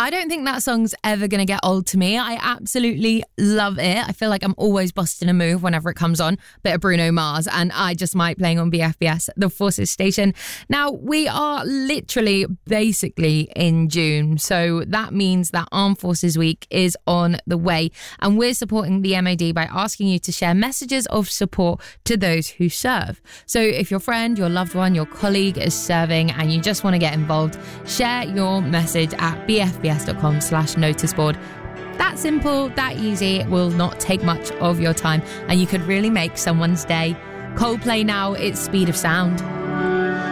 I don't think that song's ever going to get old to me. I absolutely love it. I feel like I'm always busting a move whenever it comes on. Bit of Bruno Mars, and I Just Might playing on BFBS, the Forces station. Now, we are literally basically in June, so that means that Armed Forces Week is on the way, and we're supporting the MOD by asking you to share messages of support to those who serve. So if your friend, your loved one, your colleague is serving and you just want to get involved, share your message at bfbs.com/noticeboard. That simple, that easy. It will not take much of your time, and you could really make someone's day. Coldplay now, it's Speed of Sound.